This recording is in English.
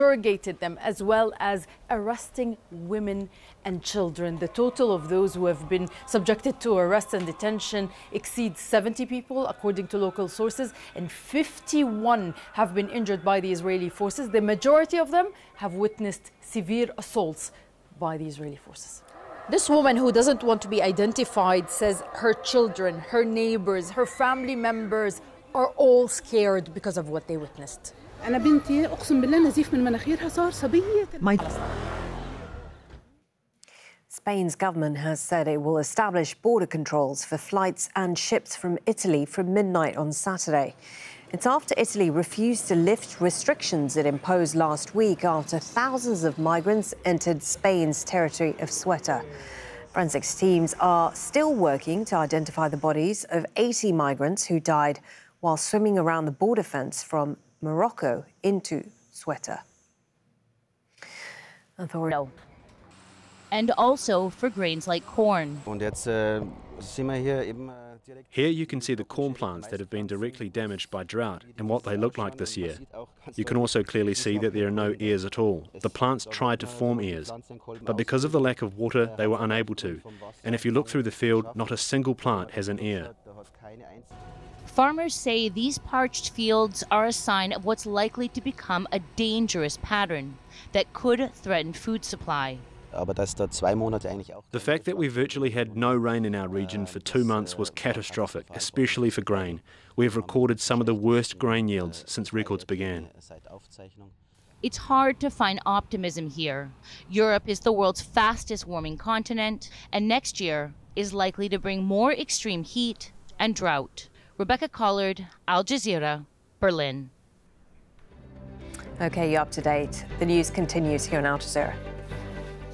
interrogated them, as well as arresting women and children. The total of those who have been subjected to arrest and detention exceeds 70 people, according to local sources, and 51 have been injured by the Israeli forces. The majority of them have witnessed severe assaults by the Israeli forces. This woman, who doesn't want to be identified, says her children, her neighbors, her family members are all scared because of what they witnessed. Spain's government has said it will establish border controls for flights and ships from Italy from midnight on Saturday. It's after Italy refused to lift restrictions it imposed last week after thousands of migrants entered Spain's territory of Ceuta. Forensics teams are still working to identify the bodies of 80 migrants who died while swimming around the border fence from Morocco into Ceuta. And also for grains like corn. Here you can see the corn plants that have been directly damaged by drought and what they look like this year. You can also clearly see that there are no ears at all. The plants tried to form ears, but because of the lack of water, they were unable to. And if you look through the field, not a single plant has an ear. Farmers say these parched fields are a sign of what's likely to become a dangerous pattern that could threaten food supply. The fact that we virtually had no rain in our region for 2 months was catastrophic, especially for grain. We have recorded some of the worst grain yields since records began. It's hard to find optimism here. Europe is the world's fastest warming continent, and next year is likely to bring more extreme heat and drought. Rebecca Collard, Al Jazeera, Berlin. OK, you're up to date. The news continues here on Al Jazeera.